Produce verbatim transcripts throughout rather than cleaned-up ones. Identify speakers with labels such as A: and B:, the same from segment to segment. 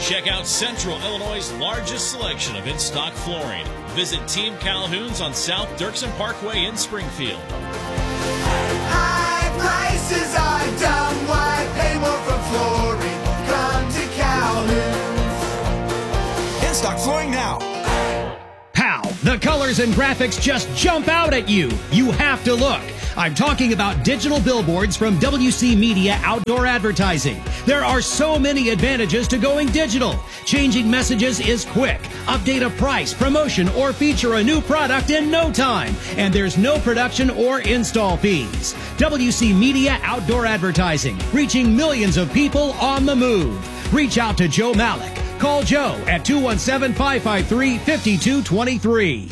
A: Check out Central Illinois' largest selection of in-stock flooring. Visit Team Calhoun's on South Dirksen Parkway in Springfield.
B: High prices are dumb. Why pay more for flooring? Come to Calhoun's.
C: In-stock flooring now.
D: Pow! The colors and graphics just jump out at you. You have to look. I'm talking about digital billboards from W C Media Outdoor Advertising. There are so many advantages to going digital. Changing messages is quick. Update a price, promotion, or feature a new product in no time. And there's no production or install fees. W C Media Outdoor Advertising, reaching millions of people on the move. Reach out to Joe Malik. Call Joe at two one seven, five five three, five two two three.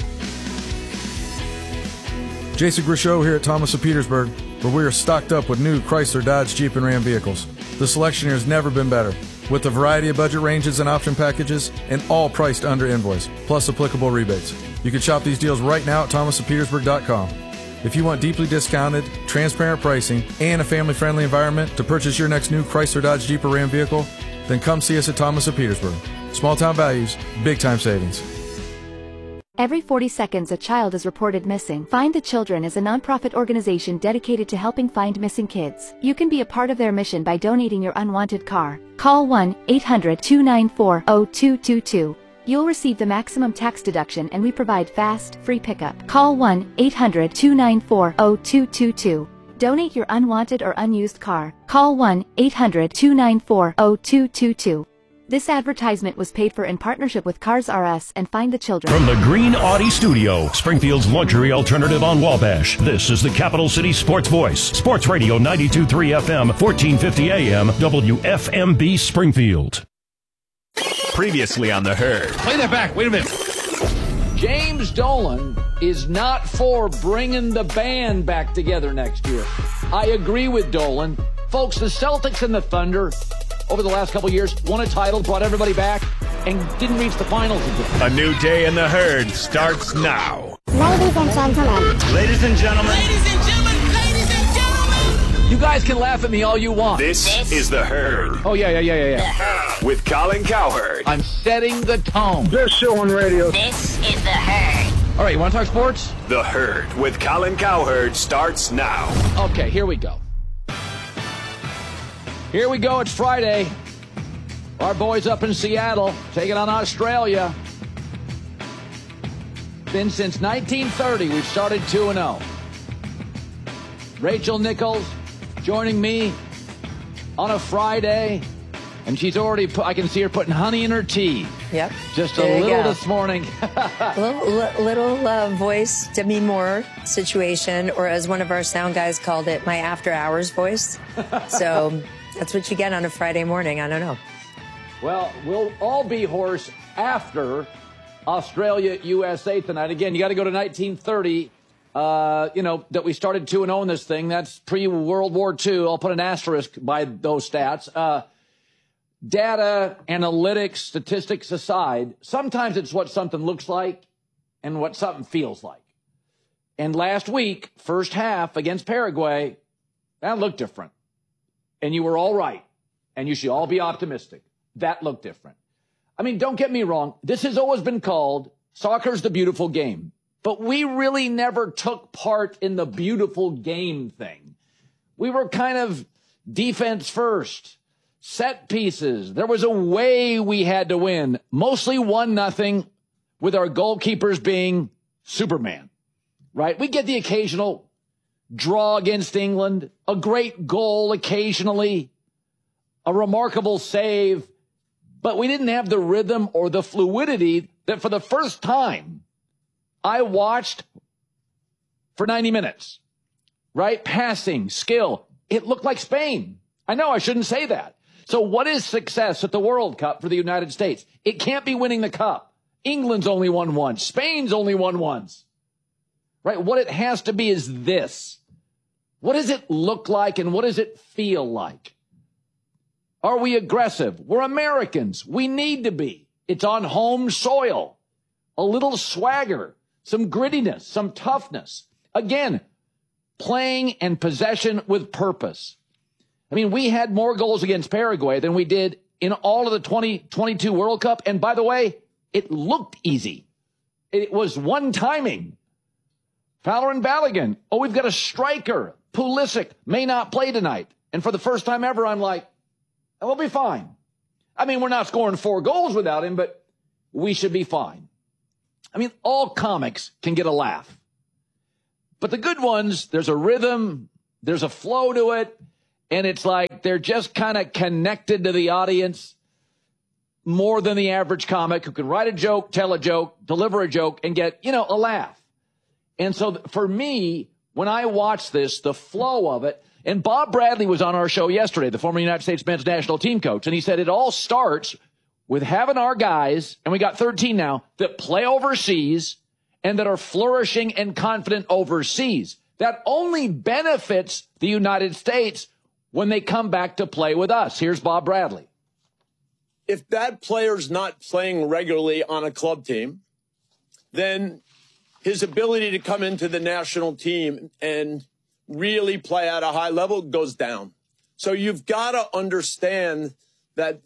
E: Jason Grishow here at Thomas of Petersburg, where we are stocked up with new Chrysler, Dodge, Jeep, and Ram vehicles. The selection here has never been better, with a variety of budget ranges and option packages, and all priced under invoice, plus applicable rebates. You can shop these deals right now at thomas of petersburg dot com. If you want deeply discounted, transparent pricing, and a family-friendly environment to purchase your next new Chrysler, Dodge, Jeep, or Ram vehicle, then come see us at Thomas of Petersburg. Small-town values, big-time savings.
F: Every forty seconds, a child is reported missing. Find the Children is a nonprofit organization dedicated to helping find missing kids. You can be a part of their mission by donating your unwanted car. Call one eight hundred, two nine four, zero two two two. You'll receive the maximum tax deduction, and we provide fast, free pickup. Call one eight hundred, two nine four, zero two two two. Donate your unwanted or unused car. Call one eight hundred, two nine four, zero two two two. This advertisement was paid for in partnership with Cars R Us and Find the Children.
G: From the Green Audi Studio, Springfield's luxury alternative on Wabash, this is the Capital City Sports Voice. Sports Radio ninety-two point three F M, fourteen fifty A M, W F M B Springfield.
H: Previously on The Herd.
I: Play that back. Wait a minute. James Dolan is not for bringing the band back together next year. I agree with Dolan. Folks, the Celtics and the Thunder over the last couple years won a title, brought everybody back, and didn't reach the finals again.
H: A new day in The Herd starts now.
J: Ladies and gentlemen.
H: Ladies and gentlemen.
J: Ladies and gentlemen. Ladies and gentlemen.
I: You guys can laugh at me all you want.
H: This, this is The Herd.
I: Oh, yeah, yeah, yeah, yeah, yeah.
H: With Colin Cowherd.
I: I'm setting the tone.
K: This show on radio.
J: This is The Herd.
I: All right, you want to talk sports?
H: The Herd with Colin Cowherd starts now.
I: Okay, here we go. Here we go. It's Friday. Our boys up in Seattle taking on Australia. Been since nineteen thirty. We've started two and oh. Rachel Nichols joining me on a Friday. And she's already put, I can see her putting honey in her tea.
L: Yep.
I: Just a little this morning.
L: little little uh, voice, Demi Moore situation, or as one of our sound guys called it, my after hours voice. So that's what you get on a Friday morning. I don't know.
I: Well, we'll all be hoarse after Australia U S A tonight. Again, you got to go to nineteen thirty. Uh, you know, that we started two and oh in this thing. That's pre-World War Two. I'll put an asterisk by those stats. Uh, data, analytics, statistics aside, sometimes it's what something looks like and what something feels like. And last week, first half against Paraguay, that looked different. And you were all right. And you should all be optimistic. That looked different. I mean, don't get me wrong. This has always been called soccer's the beautiful game. But we really never took part in the beautiful game thing. We were kind of defense first, set pieces. There was a way we had to win, mostly one nothing, with our goalkeepers being Superman, right? We get the occasional draw against England, a great goal occasionally, a remarkable save, but we didn't have the rhythm or the fluidity that for the first time I watched for ninety minutes, right? Passing, skill. It looked like Spain. I know I shouldn't say that. So what is success at the World Cup for the United States? It can't be winning the cup. England's only won once. Spain's only won once, right? What it has to be is this. What does it look like and what does it feel like? Are we aggressive? We're Americans. We need to be. It's on home soil. A little swagger. Some grittiness, some toughness. Again, playing and possession with purpose. I mean, we had more goals against Paraguay than we did in all of the twenty twenty-two World Cup. And by the way, it looked easy. It was one timing. Fowler and Balogun. Oh, we've got a striker. Pulisic may not play tonight. And for the first time ever, I'm like, we'll be fine. I mean, we're not scoring four goals without him, but we should be fine. I mean, all comics can get a laugh. But the good ones, there's a rhythm, there's a flow to it, and it's like they're just kind of connected to the audience more than the average comic who can write a joke, tell a joke, deliver a joke, and get, you know, a laugh. And so for me, when I watch this, the flow of it, and Bob Bradley was on our show yesterday, the former United States men's national team coach, and he said it all starts with having our guys, and we got thirteen now, that play overseas and that are flourishing and confident overseas. That only benefits the United States when they come back to play with us. Here's Bob Bradley.
C: If that player's not playing regularly on a club team, then his ability to come into the national team and really play at a high level goes down. So you've got to understand that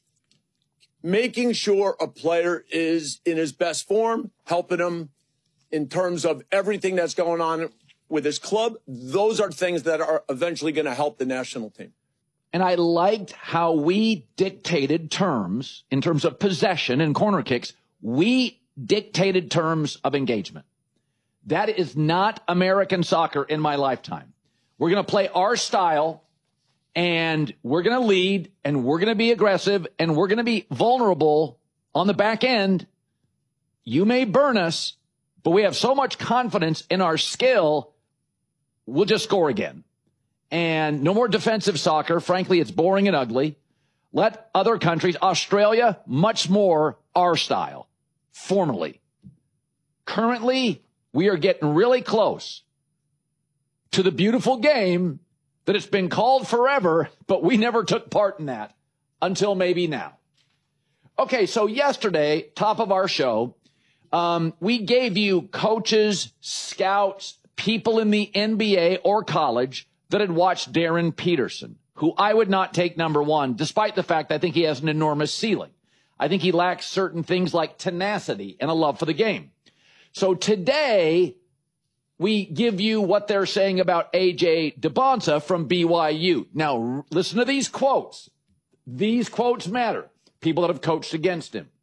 C: making sure a player is in his best form, helping him in terms of everything that's going on with his club, those are things that are eventually going to help the national team.
I: And I liked how we dictated terms in terms of possession and corner kicks. We dictated terms of engagement. That is not American soccer in my lifetime. We're going to play our style, and we're going to lead, and we're going to be aggressive, and we're going to be vulnerable on the back end. You may burn us, but we have so much confidence in our skill, we'll just score again. And no more defensive soccer. Frankly, it's boring and ugly. Let other countries, Australia, much more our style, formally. Currently, we are getting really close to the beautiful game that it's been called forever, but we never took part in that until maybe now. Okay, so yesterday, top of our show, um, we gave you coaches, scouts, people in the N B A or college that had watched Darren Peterson, who I would not take number one, despite the fact I think he has an enormous ceiling. I think he lacks certain things like tenacity and a love for the game. So today, we give you what they're saying about A J DeBonsa from B Y U. Now, listen to these quotes. These quotes matter. People that have coached against him.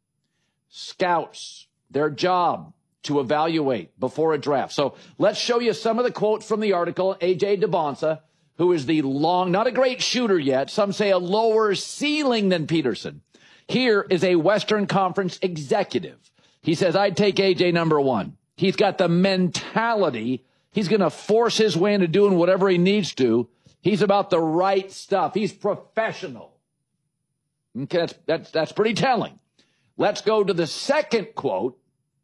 I: Scouts, their job to evaluate before a draft. So let's show you some of the quotes from the article. A J DeBonsa, who is the long, not a great shooter yet, some say a lower ceiling than Peterson. Here is a Western Conference executive. He says, I'd take A J number one. He's got the mentality. He's going to force his way into doing whatever he needs to. He's about the right stuff. He's professional. Okay, that's, that's, that's pretty telling. Let's go to the second quote.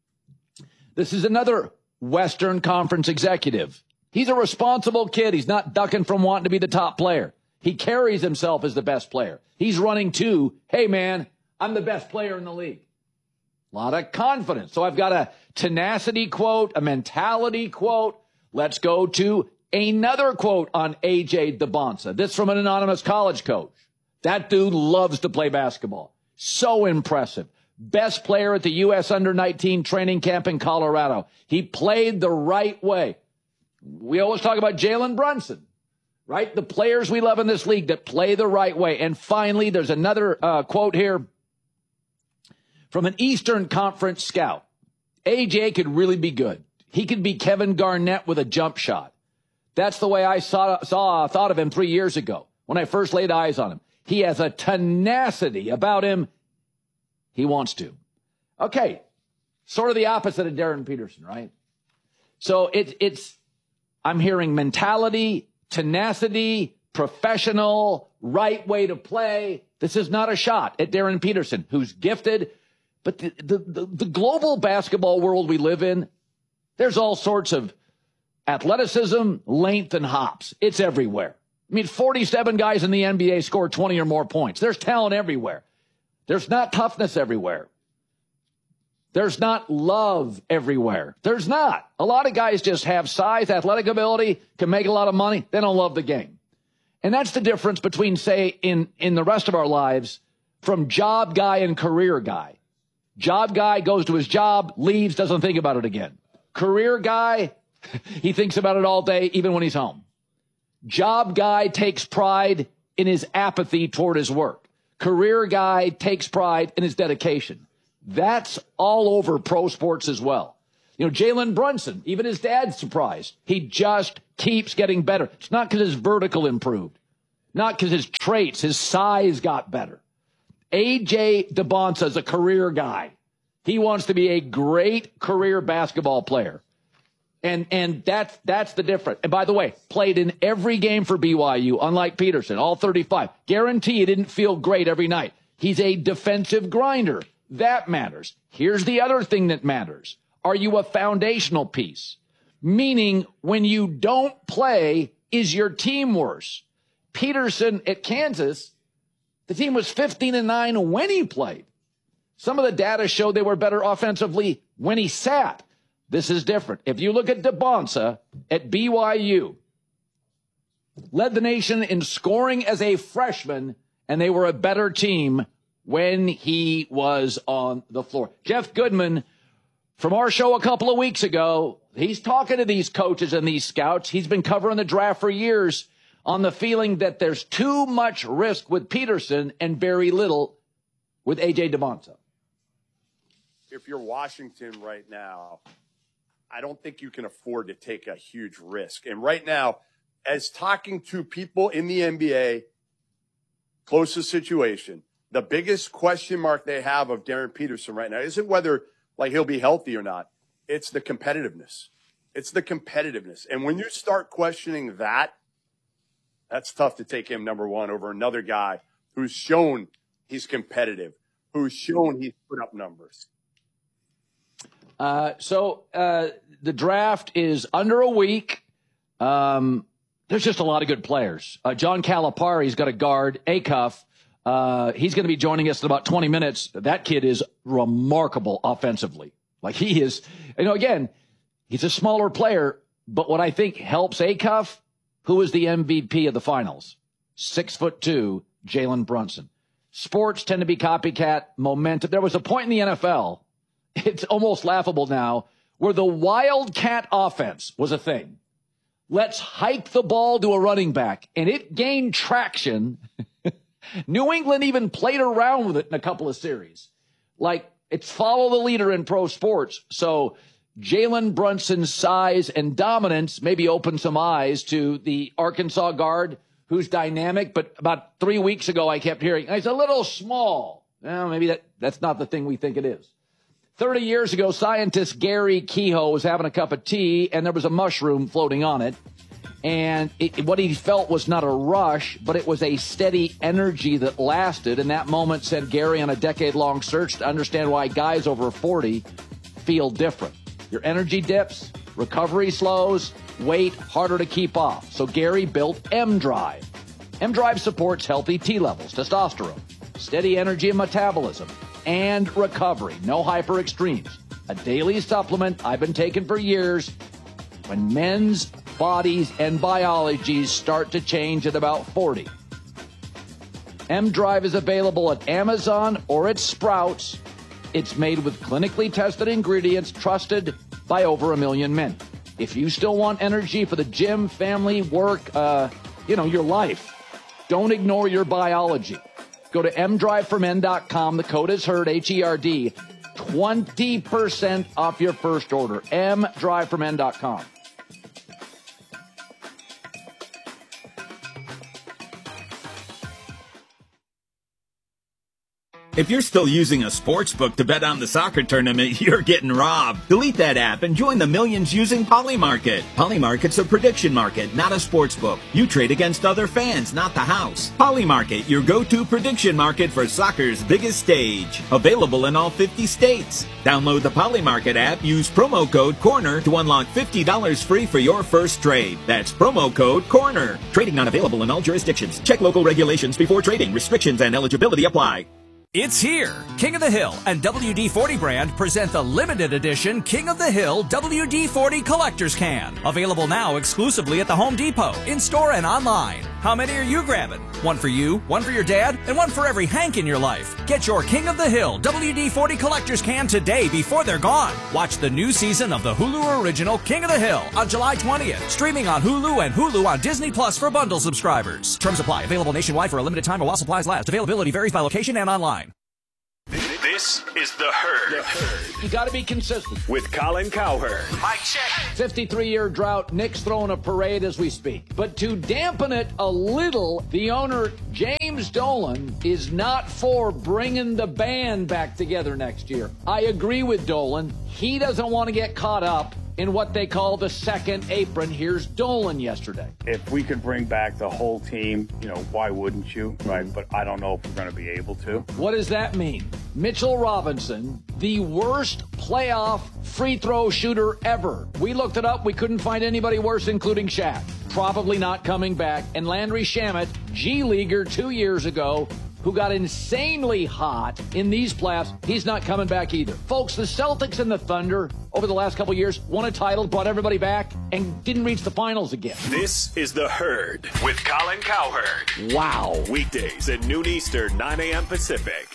I: This is another Western Conference executive. He's a responsible kid. He's not ducking from wanting to be the top player. He carries himself as the best player. He's running to, hey, man, I'm the best player in the league. A lot of confidence. So I've got a tenacity quote, a mentality quote. Let's go to another quote on A J DeBonsa. This from an anonymous college coach. That dude loves to play basketball. So impressive. Best player at the U S under nineteen training camp in Colorado. He played the right way. We always talk about Jalen Brunson, right? The players we love in this league that play the right way. And finally, there's another uh, quote here from an Eastern Conference scout. A J could really be good. He could be Kevin Garnett with a jump shot. That's the way I saw, saw thought of him three years ago when I first laid eyes on him. He has a tenacity about him. He wants to. Okay, sort of the opposite of Darren Peterson, right? So it, it's, I'm hearing mentality, tenacity, professional, right way to play. This is not a shot at Darren Peterson, who's gifted. But the, the, the, the global basketball world we live in, there's all sorts of athleticism, length, and hops. It's everywhere. I mean, forty-seven guys in the N B A score twenty or more points. There's talent everywhere. There's not toughness everywhere. There's not love everywhere. There's not. A lot of guys just have size, athletic ability, can make a lot of money. They don't love the game. And that's the difference between, say, in, in the rest of our lives, from job guy and career guy. Job guy goes to his job, leaves, doesn't think about it again. Career guy, he thinks about it all day, even when he's home. Job guy takes pride in his apathy toward his work. Career guy takes pride in his dedication. That's all over pro sports as well. You know, Jalen Brunson, even his dad's surprised. He just keeps getting better. It's not because his vertical improved. Not because his traits, his size got better. A J DeBonsa is a career guy. He wants to be a great career basketball player. And and that's that's the difference. And by the way, played in every game for B Y U, unlike Peterson, all thirty-five. Guarantee he didn't feel great every night. He's a defensive grinder. That matters. Here's the other thing that matters. Are you a foundational piece? Meaning, when you don't play, is your team worse? Peterson at Kansas, the team was fifteen and nine when he played. Some of the data showed they were better offensively when he sat. This is different. If you look at DeBonsa at B Y U, led the nation in scoring as a freshman, and they were a better team when he was on the floor. Jeff Goodman, from our show a couple of weeks ago, he's talking to these coaches and these scouts. He's been covering the draft for years on the feeling that there's too much risk with Peterson and very little with A J DeBonsa.
K: If you're Washington right now, I don't think you can afford to take a huge risk. And right now, as talking to people in the N B A, closest situation, the biggest question mark they have of Darren Peterson right now isn't whether like he'll be healthy or not. It's the competitiveness. It's the competitiveness. And when you start questioning that, that's tough to take him number one over another guy who's shown he's competitive, who's shown he's put up numbers.
I: Uh, so uh, the draft is under a week. Um, there's just a lot of good players. Uh, John Calipari's got a guard, Acuff. Uh, he's going to be joining us in about twenty minutes. That kid is remarkable offensively. Like he is, you know, again, he's a smaller player, but what I think helps Acuff, who is the M V P of the finals? Six foot two, Jalen Brunson. Sports tend to be copycat momentum. There was a point in the N F L, it's almost laughable now, where the wildcat offense was a thing. Let's hike the ball to a running back, and it gained traction. New England even played around with it in a couple of series. Like, it's follow the leader in pro sports. So Jalen Brunson's size and dominance maybe opened some eyes to the Arkansas guard, who's dynamic. But about three weeks ago, I kept hearing, he's a little small. Well, maybe that, that's not the thing we think it is. thirty years ago, scientist Gary Kehoe was having a cup of tea, and there was a mushroom floating on it. And it, what he felt was not a rush, but it was a steady energy that lasted. And that moment sent Gary on a decade-long search to understand why guys over forty feel different. Your energy dips, recovery slows, weight harder to keep off. So Gary built M-Drive. M-Drive supports healthy T levels, testosterone, steady energy and metabolism, and recovery. No hyper extremes. A daily supplement I've been taking for years. When men's bodies and biologies start to change at about forty. M-Drive is available at Amazon or at Sprouts. It's made with clinically tested ingredients trusted by over a million men. If you still want energy for the gym, family, work, uh, you know, your life, don't ignore your biology. Go to m drive for men dot com. The code is HERD, H E R D. twenty percent off your first order. m drive for men dot com.
M: If you're still using a sports book to bet on the soccer tournament, you're getting robbed. Delete that app and join the millions using Polymarket. Polymarket's a prediction market, not a sports book. You trade against other fans, not the house. Polymarket, your go-to prediction market for soccer's biggest stage. Available in all fifty states. Download the Polymarket app, use promo code CORNER to unlock fifty dollars free for your first trade. That's promo code CORNER. Trading not available in all jurisdictions. Check local regulations before trading. Restrictions and eligibility apply.
N: It's here. King of the Hill and W D forty brand present the limited edition King of the Hill W D forty Collector's Can. Available now exclusively at the Home Depot, in-store and online. How many are you grabbing? One for you, one for your dad, and one for every Hank in your life. Get your King of the Hill W D forty Collector's Can today before they're gone. Watch the new season of the Hulu original King of the Hill on July twentieth. Streaming on Hulu and Hulu on Disney Plus for bundle subscribers. Terms apply. Available nationwide for a limited time or while supplies last. Availability varies by location and online.
H: This is The Herd. The Herd.
I: You got to be consistent.
H: With Colin Cowherd.
I: Mike check. fifty-three-year drought. Nick's throwing a parade as we speak. But to dampen it a little, the owner, James Dolan, is not for bringing the band back together next year. I agree with Dolan. He doesn't want to get caught up in what they call the second apron. Here's Dolan yesterday.
O: If we could bring back the whole team, you know, why wouldn't you? Right? But I don't know if we're going to be able to.
I: What does that mean? Mitchell Robinson, the worst playoff free throw shooter ever. We looked it up. We couldn't find anybody worse, including Shaq. Probably not coming back. And Landry Shamet, G-Leaguer two years ago, who got insanely hot in these playoffs, he's not coming back either. Folks, the Celtics and the Thunder over the last couple years won a title, brought everybody back, and didn't reach the finals again.
H: This is The Herd with Colin Cowherd.
I: Wow.
H: Weekdays at noon Eastern, nine a.m. Pacific.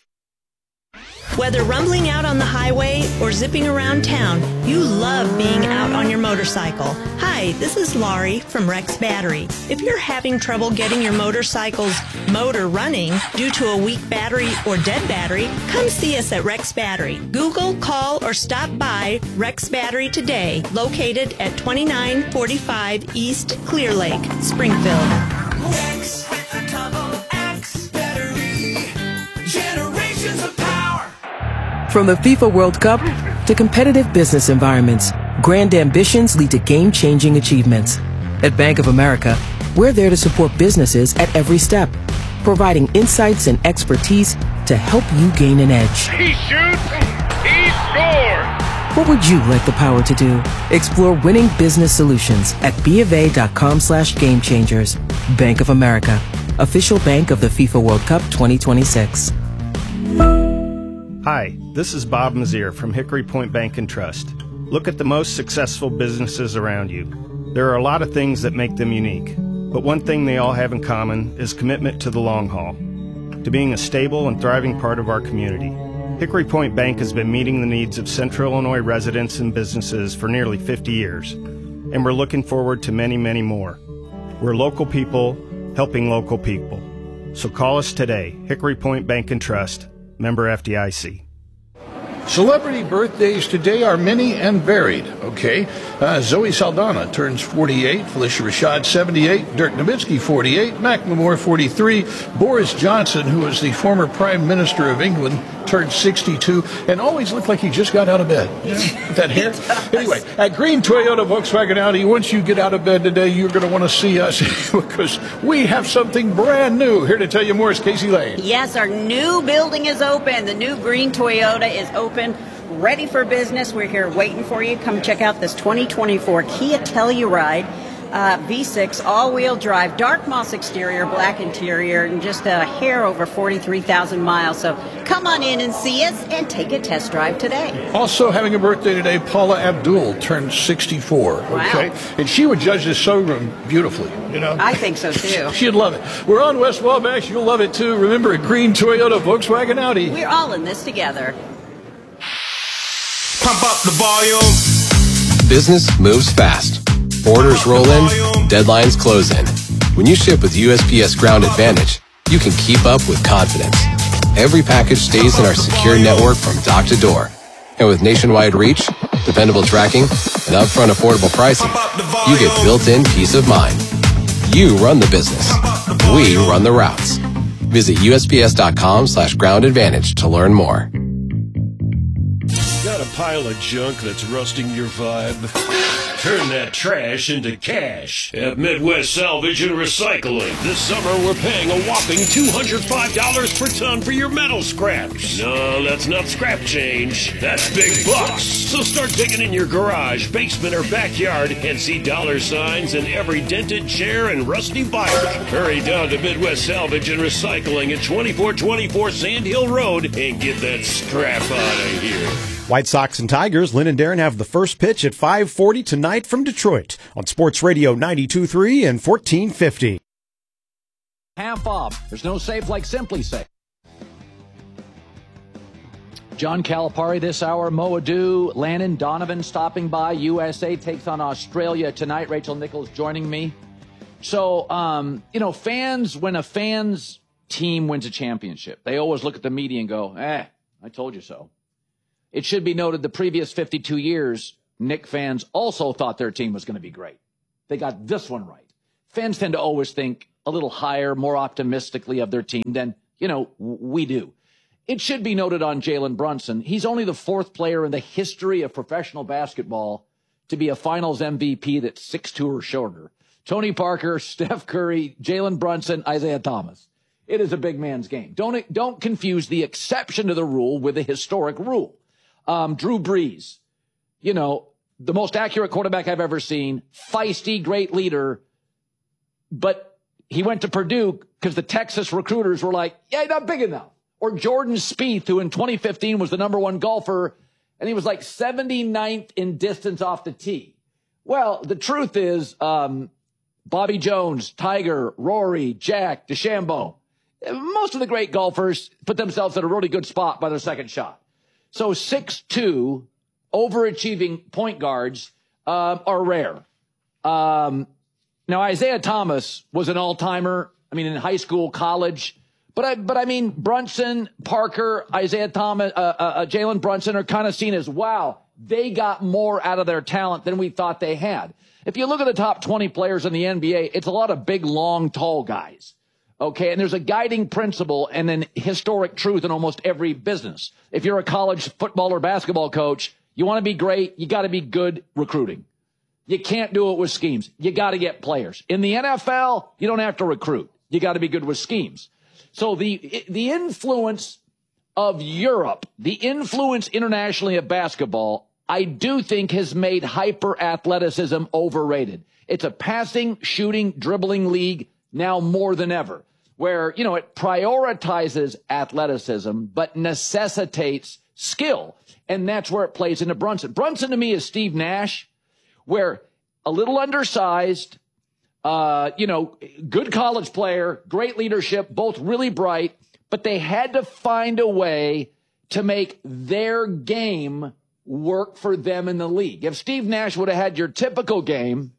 P: Whether rumbling out on the highway or zipping around town, you love being out on your motorcycle. Hi, this is Laurie from Rex Battery. If you're having trouble getting your motorcycle's motor running due to a weak battery or dead battery, come see us at Rex Battery. Google, call, or stop by Rex Battery today, located at twenty-nine forty-five East Clear Lake, Springfield.
B: Rex with a double X battery. Generations of power.
Q: From the FIFA World Cup to competitive business environments, grand ambitions lead to game-changing achievements. At Bank of America, we're there to support businesses at every step, providing insights and expertise to help you gain an edge.
R: He shoots, he scores!
Q: What would you like the power to do? Explore winning business solutions at BofA.com slash game changers. Bank of America, official bank of the FIFA World Cup twenty twenty-six.
S: Hi, this is Bob Mazier from Hickory Point Bank and Trust. Look at the most successful businesses around you. There are a lot of things that make them unique, but one thing they all have in common is commitment to the long haul, to being a stable and thriving part of our community. Hickory Point Bank has been meeting the needs of Central Illinois residents and businesses for nearly fifty years, and we're looking forward to many, many more. We're local people helping local people. So call us today, Hickory Point Bank and Trust, member F D I C.
T: Celebrity birthdays today are many and varied, okay? Uh, Zoe Saldana turns forty-eight, Felicia Rashad seventy-eight, Dirk Nowitzki forty-eight, Macklemore forty-three, Boris Johnson, who is the former Prime Minister of England, turned sixty-two, and always looked like he just got out of bed. You know, with that hair. Anyway, at Green Toyota, Volkswagen, Audi, once you get out of bed today, you're going to want to see us because we have something brand new. Here to tell you more is Casey Lane.
U: Yes, our new building is open. The new Green Toyota is open, ready for business. We're here waiting for you. Come check out this twenty twenty-four Kia Telluride. Uh, V six all-wheel drive, dark moss exterior, black interior, and just a hair over forty-three thousand miles. So come on in and see us and take a test drive today.
T: Also having a birthday today, Paula Abdul turned sixty-four.
U: Wow.
T: Okay, and she would judge this showroom beautifully. You know,
U: I think so too.
T: She'd love it. We're on West Wabash. You'll love it too. Remember, at Green Toyota, Volkswagen, Audi.
U: We're all in this together.
V: Pump up the volume.
W: Business moves fast. Orders roll in, deadlines close in. When you ship with U S P S Ground Advantage, you can keep up with confidence. Every package stays in our secure network from dock to door. And with nationwide reach, dependable tracking, and upfront affordable pricing, you get built-in peace of mind. You run the business. We run the routes. Visit U S P S dot com slash ground advantage to learn more.
T: Got a
G: pile of junk that's rusting your vibe? Turn that trash into cash at Midwest Salvage and Recycling. This summer, we're paying a whopping two hundred five dollars per ton for your metal scraps. No, that's not scrap change. That's big bucks. So start digging in your garage, basement, or backyard and see dollar signs in every dented chair and rusty vibe. Hurry down to Midwest Salvage and Recycling at twenty-four twenty-four Sand Hill Road and get that scrap out of here.
A: White Sox and Tigers, Lynn and Darren have the first pitch at five forty tonight from Detroit on Sports Radio ninety-two point three and fourteen fifty.
I: Half off. There's no safe like Simply Safe. John Calipari this hour, Mo Adu, Landon Donovan stopping by. U S A takes on Australia tonight. Rachel Nichols joining me. So, um, you know, fans, when a fan's team wins a championship, they always look at the media and go, eh, I told you so. It should be noted the previous fifty-two years, Knick fans also thought their team was going to be great. They got this one right. Fans tend to always think a little higher, more optimistically of their team than, you know, we do. It should be noted on Jalen Brunson, he's only the fourth player in the history of professional basketball to be a finals M V P that's six two or shorter. Tony Parker, Steph Curry, Jalen Brunson, Isaiah Thomas. It is a big man's game. Don't, don't confuse the exception to the rule with the historic rule. Um, Drew Brees, you know, the most accurate quarterback I've ever seen, feisty, great leader, but he went to Purdue because the Texas recruiters were like, yeah, not big enough. Or Jordan Spieth, who in twenty fifteen was the number one golfer, and he was like seventy-ninth in distance off the tee. Well, the truth is, um, Bobby Jones, Tiger, Rory, Jack, DeChambeau, most of the great golfers put themselves in a really good spot by their second shot. So six two, overachieving point guards uh, are rare. Um, now, Isaiah Thomas was an all-timer, I mean, in high school, college. But I, but I mean, Brunson, Parker, Isaiah Thomas, uh, uh, uh, Jalen Brunson are kind of seen as, wow, they got more out of their talent than we thought they had. If you look at the top twenty players in the N B A, it's a lot of big, long, tall guys. Okay, and there's a guiding principle and an historic truth in almost every business. If you're a college football or basketball coach, you want to be great, you got to be good recruiting. You can't do it with schemes. You got to get players. In the N F L, you don't have to recruit. You got to be good with schemes. So the the influence of Europe, the influence internationally of basketball, I do think has made hyper-athleticism overrated. It's a passing, shooting, dribbling league now more than ever, where, you know, it prioritizes athleticism but necessitates skill. And that's where it plays into Brunson. Brunson to me is Steve Nash, where a little undersized, uh, you know, good college player, great leadership, both really bright, but they had to find a way to make their game work for them in the league. If Steve Nash would have had your typical game,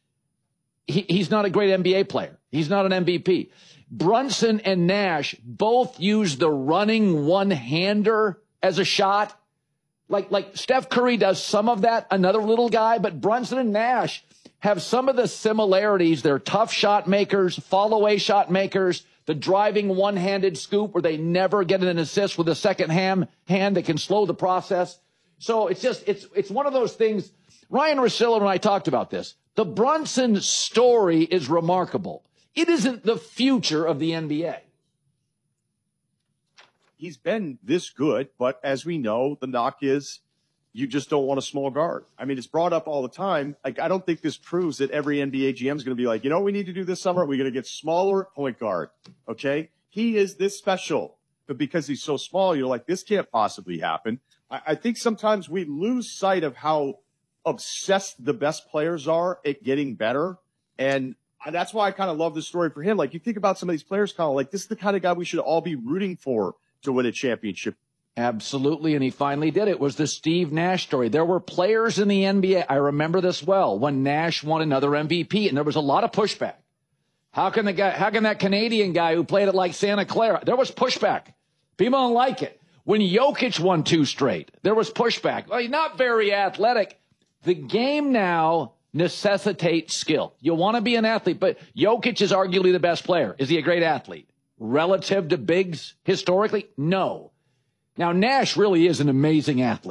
I: he, he's not a great N B A player. He's not an M V P. Brunson and Nash both use the running one-hander as a shot. Like, like Steph Curry does some of that, another little guy, but Brunson and Nash have some of the similarities. They're tough shot makers, fall-away shot makers, the driving one-handed scoop where they never get an assist with a second hand, hand that can slow the process. So it's just, it's, it's one of those things. Ryan Russillo and I talked about this. The Brunson story is remarkable. It isn't the future of the N B A.
D: He's been this good, but as we know, the knock is you just don't want a small guard. I mean, it's brought up all the time. Like, I don't think this proves that every N B A G M is going to be like, you know what we need to do this summer? We're going to get smaller point guard. Okay? He is this special, but because he's so small, you're like, this can't possibly happen. I, I think sometimes we lose sight of how obsessed the best players are at getting better. And that's why I kind of love this story for him. Like, you think about some of these players, Colin, like, this is the kind of guy we should all be rooting for to win a championship.
I: Absolutely, and he finally did it. It was the Steve Nash story. There were players in the N B A, I remember this well, when Nash won another M V P, and there was a lot of pushback. How can the guy, how can that Canadian guy who played it like Santa Clara, there was pushback. People don't like it. When Jokic won two straight, there was pushback. Well, he's not very athletic. The game now necessitates skill. You want to be an athlete, but Jokic is arguably the best player. Is he a great athlete? Relative to bigs historically? No. Now, Nash really is an amazing athlete.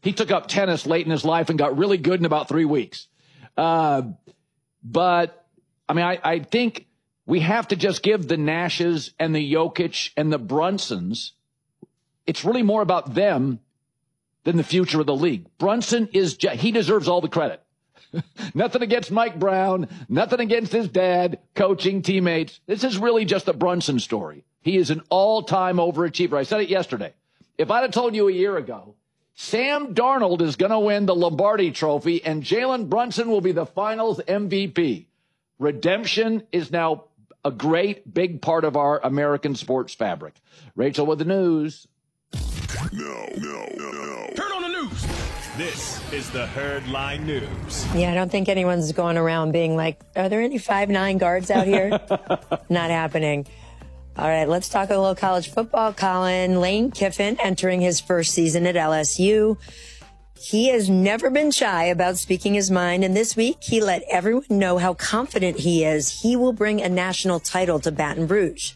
I: He took up tennis late in his life and got really good in about three weeks. Uh, but, I mean, I, I think we have to just give the Nashes and the Jokic and the Brunsons, it's really more about them than the future of the league. Brunson is, he deserves all the credit. Nothing against Mike Brown, nothing against his dad, coaching, teammates. This is really just a Brunson story. He is an all-time overachiever. I said it yesterday. If I'd have told you a year ago, Sam Darnold is going to win the Lombardi Trophy and Jalen Brunson will be the finals M V P. Redemption is now a great, big part of our American sports fabric. Rachel with the news.
V: No, no, no, no. Turn on the news. This is the Herd Line News.
L: Yeah, I don't think anyone's going around being like, are there any five nine guards out here? Not happening. All right, let's talk a little college football, Colin. Lane Kiffin entering his first season at L S U. He has never been shy about speaking his mind, and this week he let everyone know how confident he is he will bring a national title to Baton Rouge.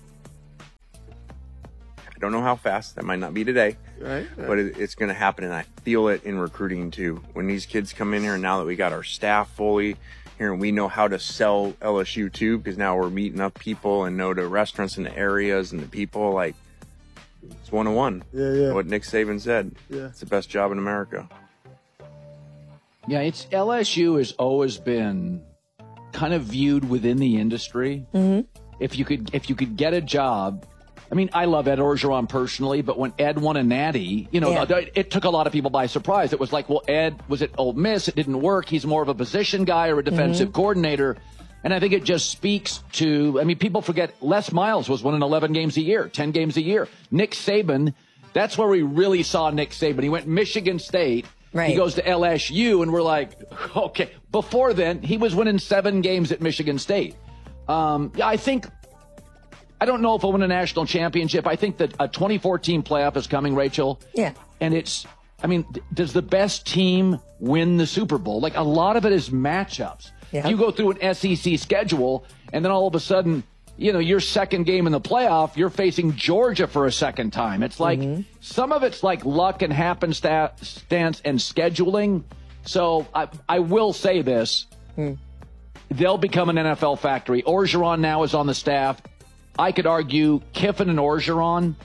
E: I don't know how fast. That might not be today,
F: right, right.
E: but it, it's going to happen, and I feel it in recruiting too. When these kids come in here, and now that we got our staff fully here, and we know how to sell L S U too, because now we're meeting up people and know the restaurants and the areas and the people. Like, it's one on one.
F: Yeah, yeah.
E: What Nick Saban said.
F: Yeah.
E: It's the best job in America.
I: Yeah, it's L S U has always been kind of viewed within the industry.
L: Mm-hmm.
I: If you could, if you could get a job. I mean, I love Ed Orgeron personally, but when Ed won a natty, you know,
L: Yeah.
I: it took a lot of people by surprise. It was like, well, Ed was at Ole Miss. It didn't work. He's more of a position guy or a defensive
L: Mhm.
I: coordinator. And I think it just speaks to, I mean, people forget Les Miles was winning eleven games a year, ten games a year. Nick Saban, that's where we really saw Nick Saban. He went Michigan State.
L: Right.
I: He goes to L S U, and we're like, okay. Before then, he was winning seven games at Michigan State. Um, yeah, I think, I don't know if he'll win a national championship. I think that a twenty fourteen playoff is coming, Rachel.
L: Yeah.
I: And it's, I mean, d- does the best team win the Super Bowl? Like, a lot of it is matchups.
L: Yeah.
I: You go through an S E C schedule, and then all of a sudden, you know, your second game in the playoff, you're facing Georgia for a second time. It's like, some of it's like luck and happenstance and scheduling. So I, I will say this. They'll become an N F L factory. Orgeron now is on the staff. I could argue Kiffin and Orgeron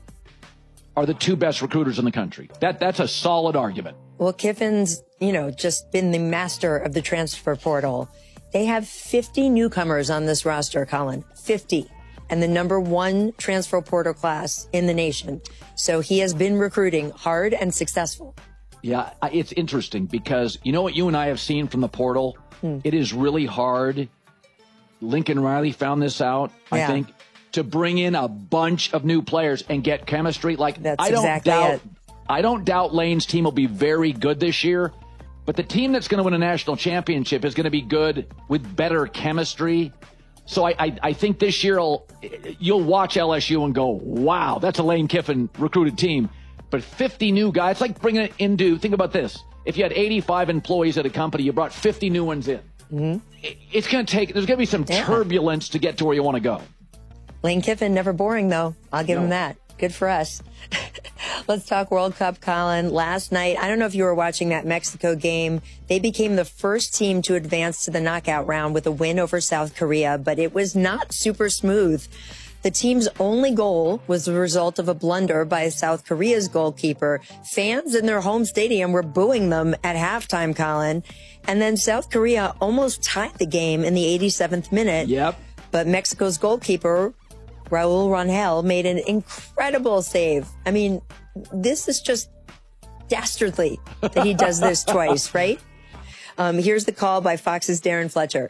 I: are the two best recruiters in the country. That That's a solid argument.
L: Well, Kiffin's, you know, just been the master of the transfer portal. They have fifty newcomers on this roster, Colin. fifty. And the number one transfer portal class in the nation. So he has been recruiting hard and successful.
I: Yeah, I- it's interesting because you know what you and I have seen from the portal?
L: Hmm.
I: It is really hard. Lincoln Riley found this out, I
L: Yeah.
I: think, to bring in a bunch of new players and get chemistry. Like,
L: That's
I: I don't
L: exactly
I: doubt,
L: it.
I: I don't doubt Lane's team will be very good this year, but the team that's going to win a national championship is going to be good with better chemistry. So I, I, I think this year will you'll watch L S U and go, wow, that's a Lane Kiffin recruited team. But fifty new guys, it's like bringing it into, think about this. If you had eighty-five employees at a company, you brought fifty new ones in.
L: Mm-hmm.
I: It- It's going to take, there's going to be some
L: Yeah.
I: turbulence to get to where you want to go.
L: Lane Kiffin, never boring, though. I'll give him that. Good for us. Let's talk World Cup, Colin. Last night, I don't know if you were watching that Mexico game. They became the first team to advance to the knockout round with a win over South Korea, but it was not super smooth. The team's only goal was the result of a blunder by South Korea's goalkeeper. Fans in their home stadium were booing them at halftime, Colin. And then South Korea almost tied the game in the eighty-seventh minute.
I: Yep.
L: But Mexico's goalkeeper, Raul Rangel, made an incredible save. I mean, this is just dastardly that he does this twice, right? Um, here's the call by Fox's Darren Fletcher.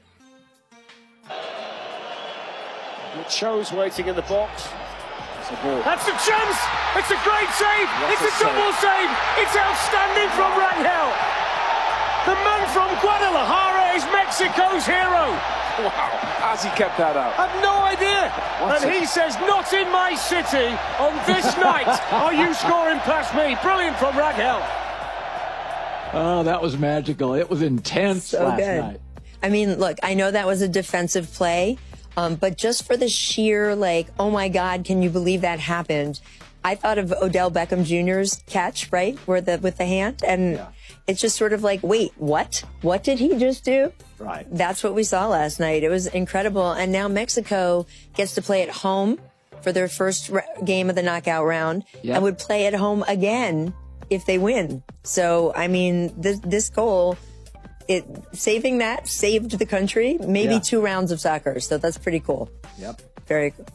J: Cho's waiting in the box. That's a chance! It's a great save!
B: What
J: it's
B: a
J: a double save! It's outstanding from Rangel! The man from Guadalajara is Mexico's hero!
F: Wow, how's he kept that out?
J: I've no idea!
F: What
J: and
F: a-
J: he says, not in my city on this night are you scoring past me. Brilliant from Rangel.
I: Oh, that was magical. It was intense
L: So
I: last
L: good.
I: night.
L: I mean, look, I know that was a defensive play, um, but just for the sheer, like, oh my God, can you believe that happened? I thought of Odell Beckham Junior's catch, right, where the with the hand, and yeah. It's just sort of like, wait, what? What did he just do?
I: Right.
L: That's what we saw last night. It was incredible, and now Mexico gets to play at home for their first re- game of the knockout round, yep. and would play at home again if they win. So, I mean, this this goal, it saving that saved the country maybe yeah. two rounds of soccer. So that's pretty cool.
I: Yep.
L: Very cool.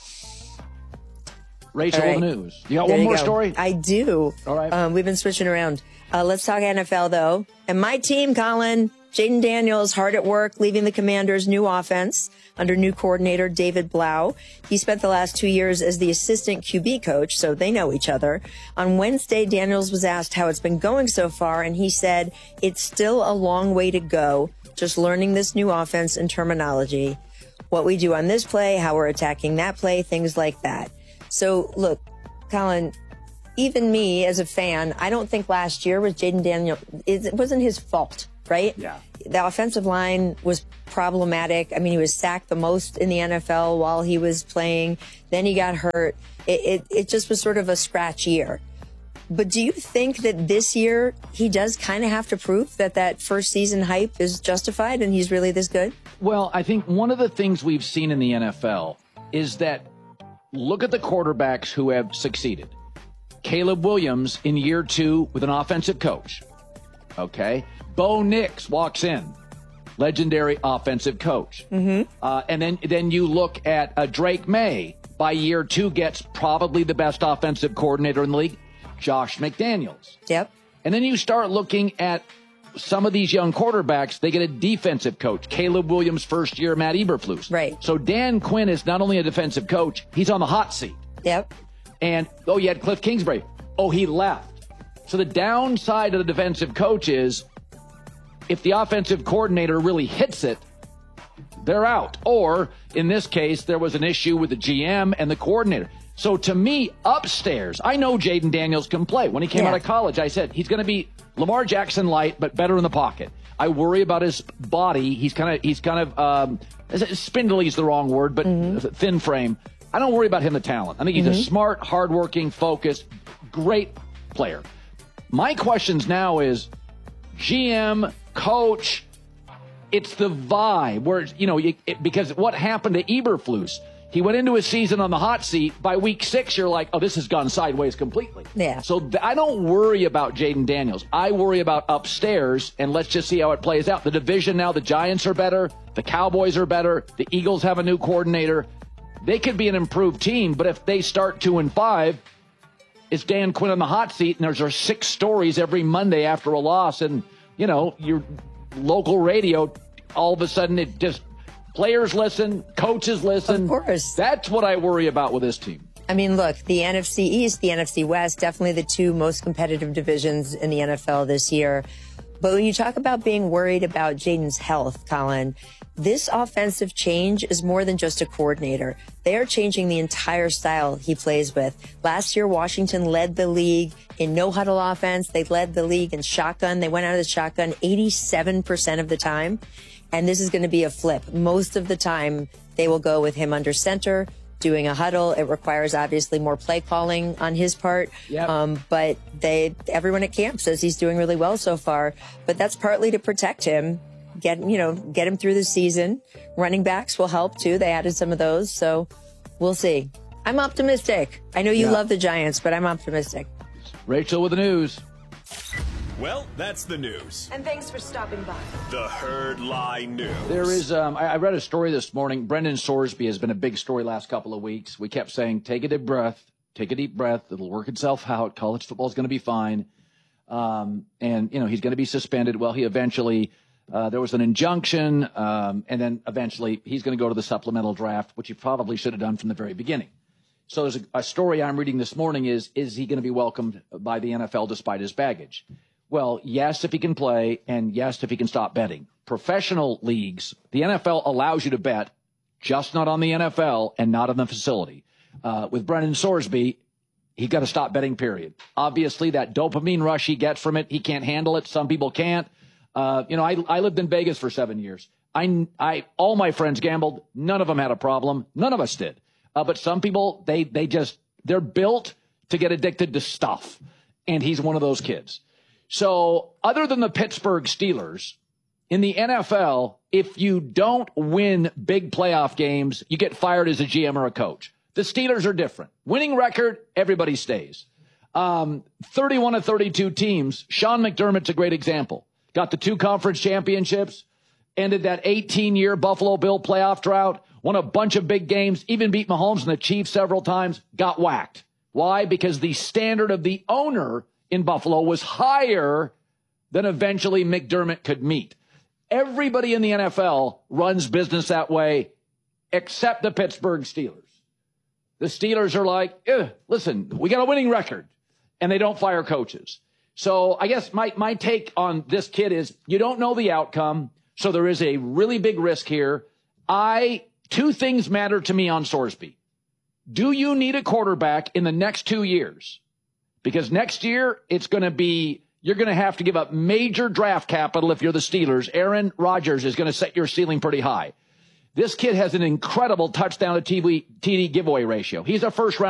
I: Rachel,
L: right.
I: the news. You got
L: There
I: one
L: you
I: more
L: go.
I: story?
L: I do.
I: All right.
L: Um, we've been switching around. Uh, let's talk N F L, though. And my team, Colin, Jaden Daniels, hard at work, leaving the Commanders' new offense under new coordinator David Blau. He spent the last two years as the assistant Q B coach, so they know each other. On Wednesday, Daniels was asked how it's been going so far, and he said, it's still a long way to go, just learning this new offense and terminology. What we do on this play, how we're attacking that play, things like that. So, look, Colin, even me as a fan, I don't think last year was Jaden Daniels, it wasn't his fault, right?
I: Yeah.
L: The offensive line was problematic. I mean, he was sacked the most in the N F L while he was playing. Then he got hurt. It, it, it just was sort of a scratch year. But do you think that this year he does kind of have to prove that that first season hype is justified and he's really this good?
I: Well, I think one of the things we've seen in the N F L is that look at the quarterbacks who have succeeded. Caleb Williams in year two with an offensive coach. Okay. Bo Nix walks in. Legendary offensive coach.
L: Mm-hmm.
I: Uh, and then, then you look at uh, Drake May. By year two gets probably the best offensive coordinator in the league, Josh McDaniels.
L: Yep.
I: And then you start looking at some of these young quarterbacks, they get a defensive coach. Caleb Williams' first year, Matt Eberflus.
L: Right.
I: So Dan Quinn is not only a defensive coach, he's on the hot seat.
L: Yep.
I: And, oh, you had Cliff Kingsbury. Oh, he left. So the downside of the defensive coach is if the offensive coordinator really hits it, they're out. Or, in this case, there was an issue with the G M and the coordinator. So to me, upstairs, I know Jaden Daniels can play. When he came
L: Yeah.
I: out of college, I said he's going to be Lamar Jackson light, but better in the pocket. I worry about his body. He's kind of, he's kind of, um, spindly is the wrong word, but mm-hmm. thin frame. I don't worry about him, the talent. I think he's mm-hmm. a smart, hardworking, focused, great player. My questions now is G M, coach, it's the vibe where, you know, it, it, because what happened to Eberflus? He went into his season on the hot seat. By week six, you're like, oh, this has gone sideways completely.
L: Yeah.
I: So th- I don't worry about Jaden Daniels. I worry about upstairs, and let's just see how it plays out. The division now, the Giants are better. The Cowboys are better. The Eagles have a new coordinator. They could be an improved team, but if they start two and five, it's Dan Quinn on the hot seat, and there's there's six stories every Monday after a loss, and, you know, your local radio, all of a sudden it just players listen, coaches listen.
L: Of course.
I: That's what I worry about with this team.
L: I mean, look, the N F C East, the N F C West, definitely the two most competitive divisions in the N F L this year. But when you talk about being worried about Jaden's health, Colin, this offensive change is more than just a coordinator. They are changing the entire style he plays with. Last year, Washington led the league in no-huddle offense. They led the league in shotgun. They went out of the shotgun eighty-seven percent of the time. And this is going to be a flip. Most of the time, they will go with him under center, doing a huddle. It requires obviously more play calling on his part.
I: Yep.
L: Um, but they, everyone at camp says he's doing really well so far. But that's partly to protect him, get you know, get him through the season. Running backs will help too. They added some of those, so we'll see. I'm optimistic. I know you
I: Yeah.
L: love the Giants, but I'm optimistic.
I: Rachel with the news.
V: Well, that's the news.
L: And thanks for stopping by.
V: The Herd Lie News.
I: There is, um, I, I read a story this morning. Brendan Sorsby has been a big story last couple of weeks. We kept saying, take a deep breath, take a deep breath. It'll work itself out. College football is going to be fine. Um, and, you know, he's going to be suspended. Well, he eventually, uh, there was an injunction. Um, and then eventually he's going to go to the supplemental draft, which he probably should have done from the very beginning. So there's a, a story I'm reading this morning is, is he going to be welcomed by the N F L despite his baggage? Well, yes, if he can play, and yes, if he can stop betting. Professional leagues, the N F L allows you to bet, just not on the N F L and not on the facility. Uh, with Brendan Sorsby, he got to stop betting, period. Obviously, that dopamine rush he gets from it, he can't handle it. Some people can't. Uh, you know, I, I lived in Vegas for seven years. I, I, all my friends gambled. None of them had a problem. None of us did. Uh, but some people, they, they just, they're built to get addicted to stuff. And he's one of those kids. So other than the Pittsburgh Steelers, in the N F L, if you don't win big playoff games, you get fired as a G M or a coach. The Steelers are different. Winning record, everybody stays. Um, thirty-one of thirty-two teams. Sean McDermott's a great example. Got the two conference championships, ended that eighteen-year Buffalo Bill playoff drought, won a bunch of big games, even beat Mahomes and the Chiefs several times, got whacked. Why? Because the standard of the owner in Buffalo was higher than eventually McDermott could meet. Everybody in the N F L runs business that way, except the Pittsburgh Steelers. The Steelers are like, listen, we got a winning record, and they don't fire coaches. So I guess my, my take on this kid is you don't know the outcome, so there is a really big risk here. I two things matter to me on Sorsby. Do you need a quarterback in the next two years? Because next year, it's going to be, you're going to have to give up major draft capital if you're the Steelers. Aaron Rodgers is going to set your ceiling pretty high. This kid has an incredible touchdown to T D giveaway ratio. He's a first round